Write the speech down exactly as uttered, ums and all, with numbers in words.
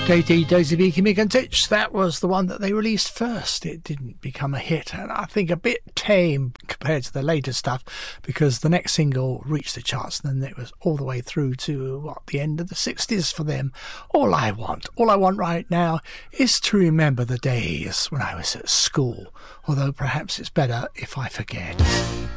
J D Dozy Beaky Mick and Titch, that was the one that they released first. It didn't become a hit, and I think a bit tame compared to the later stuff, because the next single reached the charts and then it was all the way through to what, the end of the sixties for them. All I want, all I want right now is to remember the days when I was at school, although perhaps it's better if I forget.